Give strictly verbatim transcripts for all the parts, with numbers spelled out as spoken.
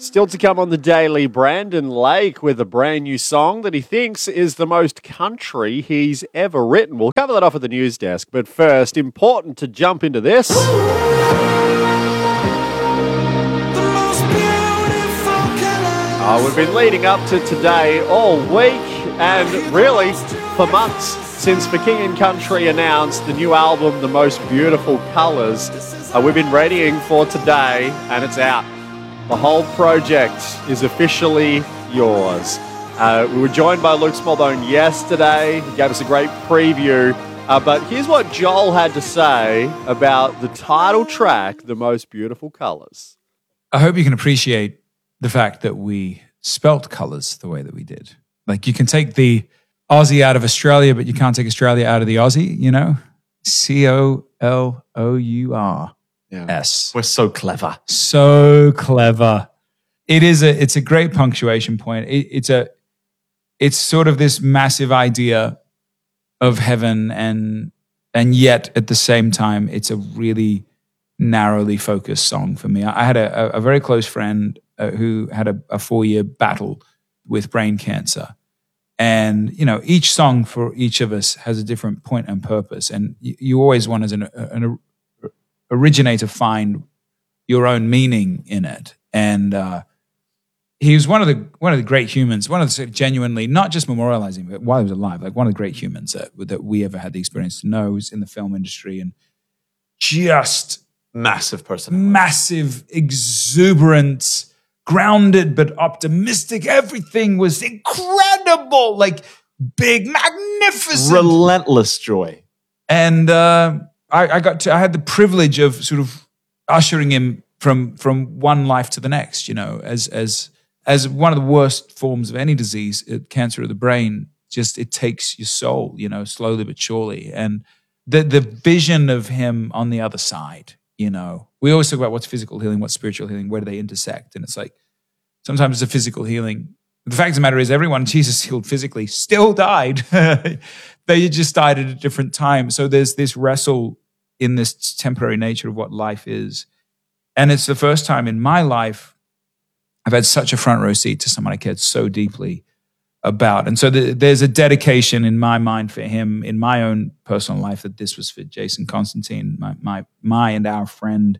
Still to come on the Daily, Brandon Lake with a brand new song that he thinks is the most country he's ever written. We'll cover that off at the news desk, but first, important to jump into this. Oh, we've been leading up to today all week and really for months since For King and Country announced the new album, The Most Beautiful Colours. Uh, we've been readying for today and it's out. The whole project is officially yours. Uh, we were joined by Luke Smallbone yesterday. He gave us a great preview. Uh, but here's what Joel had to say about the title track, The Most Beautiful Colours. I hope you can appreciate the fact that we spelt colours the way that we did. Like, you can take the Aussie out of Australia, but you can't take Australia out of the Aussie, you know? C O L O U R. Yeah. S. We're so clever. So clever. It is a, it's a great punctuation point. It, it's a, it's sort of this massive idea of heaven and, and yet at the same time, it's a really narrowly focused song for me. I had a, a very close friend uh, who had a, a four-year battle with brain cancer. And, you know, each song for each of us has a different point and purpose. And you, you always want as an, an originator find your own meaning in it. And uh, he was one of the one of the great humans, one of the sort of genuinely, not just memorializing, but while he was alive, like one of the great humans that, that we ever had the experience to know. He was in the film industry and just massive person, massive, exuberant, grounded but optimistic. Everything was incredible, like big, magnificent, relentless joy. And uh, I, I got to, I had the privilege of sort of ushering him from from one life to the next. You know, as as as one of the worst forms of any disease, it, cancer of the brain, just it takes your soul. You know, slowly but surely. And the the vision of him on the other side. You know, we always talk about what's physical healing, what's spiritual healing, where do they intersect? And it's like, sometimes it's a physical healing. The fact of the matter is everyone Jesus healed physically still died. They just died at a different time. So there's this wrestle in this temporary nature of what life is. And it's the first time in my life I've had such a front row seat to someone I cared so deeply about. And so the, there's a dedication in my mind for him, in my own personal life, that this was for Jason Constantine, my my, my and our friend.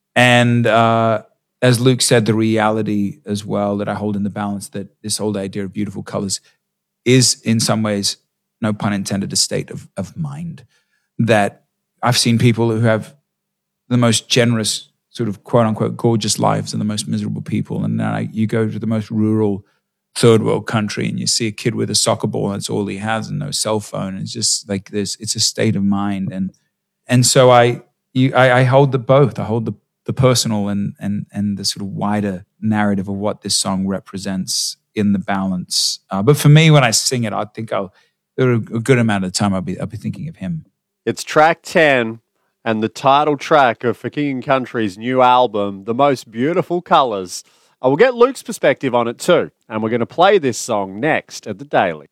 And uh, as Luke said, the reality as well that I hold in the balance, that this whole idea of beautiful colors is in some ways, no pun intended, a state of, of mind. That I've seen people who have the most generous, sort of quote unquote gorgeous lives and the most miserable people. And then I, you go to the most rural third world country and you see a kid with a soccer ball and that's all he has and no cell phone. It's just like this, it's a state of mind. And and so I you, I, I hold the both. I hold the, the personal and and and the sort of wider narrative of what this song represents in the balance. Uh, but for me, when I sing it, I think I'll there a good amount of the time I'll be I'll be thinking of him. It's track ten and the title track of For King and Country's new album, The Most Beautiful Colours. I will get Luke's perspective on it too, and we're going to play this song next at the Daily.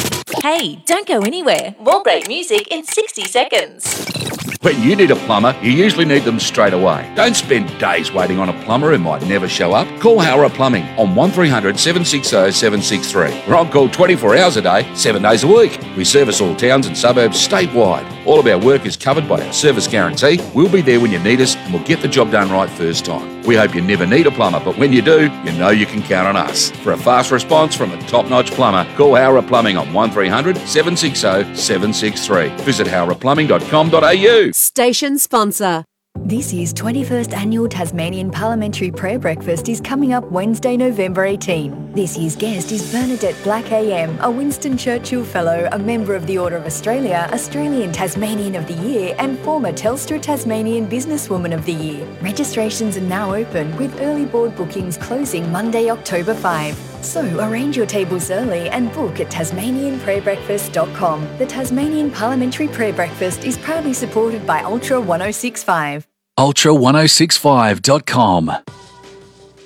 Hey, don't go anywhere. More great music in sixty seconds. When you need a plumber, you usually need them straight away. Don't spend days waiting on a plumber who might never show up. Call Howrah Plumbing on one three hundred, seven six zero, seven six three. We're on call twenty-four hours a day, seven days a week. We service all towns and suburbs statewide. All of our work is covered by our service guarantee. We'll be there when you need us and we'll get the job done right first time. We hope you never need a plumber, but when you do, you know you can count on us. For a fast response from a top-notch plumber, call Howrah Plumbing on one three hundred, seven six zero, seven six three. Visit howrah plumbing dot com dot a u. Station sponsor. This year's twenty-first Annual Tasmanian Parliamentary Prayer Breakfast is coming up Wednesday, November eighteenth. This year's guest is Bernadette Black A M, a Winston Churchill Fellow, a member of the Order of Australia, Australian Tasmanian of the Year and former Telstra Tasmanian Businesswoman of the Year. Registrations are now open with early board bookings closing Monday, October fifth. So arrange your tables early and book at tasmanian prayer breakfast dot com. The Tasmanian Parliamentary Prayer Breakfast is proudly supported by Ultra one oh six point five. ultra one oh six five dot com.